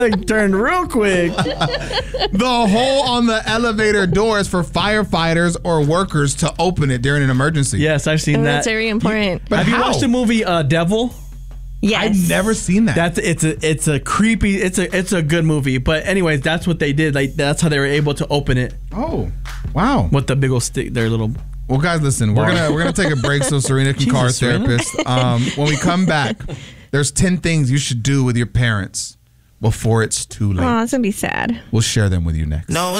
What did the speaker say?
It turned real quick. The hole on the elevator door is for firefighters or workers to open it during an emergency. Yes, I've seen that. That's very important. But Have you how? watched the movie Devil? Yes. I've never seen that. It's a creepy. It's a good movie. But anyways, that's what they did. Like that's how they were able to open it Oh, wow. with the big old stick. Their little. Well, guys, listen. We're gonna take a break so Serena can call our Jesus, Serena. therapist. When we come back, there's 10 things you should do with your parents before it's too late. Oh, it's going to be sad. We'll share them with you next. No.